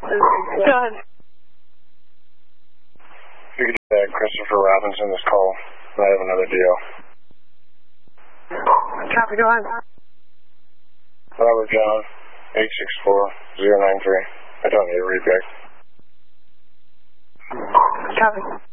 Go ahead. You could get Christopher Robinson this call. I have another deal. Copy, go ahead. Robert John, 864-093. I don't need a repick. Copy.